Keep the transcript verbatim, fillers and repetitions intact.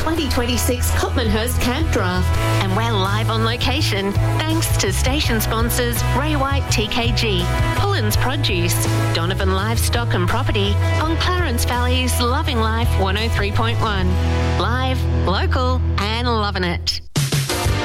twenty twenty-six Copmanhurst Camp Draft. And we're live on location thanks to station sponsors Ray White T K G, Pullens Produce, Donovan Livestock and Property on Clarence Valley's Loving Life one oh three point one. Live, local and loving it.